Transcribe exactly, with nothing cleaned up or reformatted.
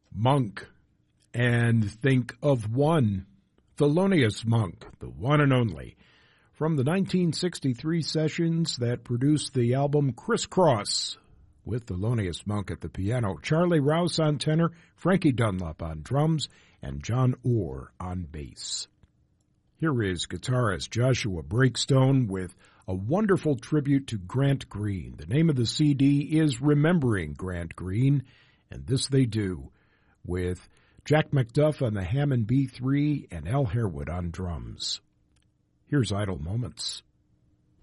Monk, and think of one, Thelonious Monk, the one and only, from the nineteen sixty-three sessions that produced the album Crisscross, with Thelonious Monk at the piano, Charlie Rouse on tenor, Frankie Dunlop on drums, and John Orr on bass. Here is guitarist Joshua Breakstone with a wonderful tribute to Grant Green. The name of the C D is Remembering Grant Green, and this they do with Jack McDuff on the Hammond B three and Al Harewood on drums. Here's Idle Moments.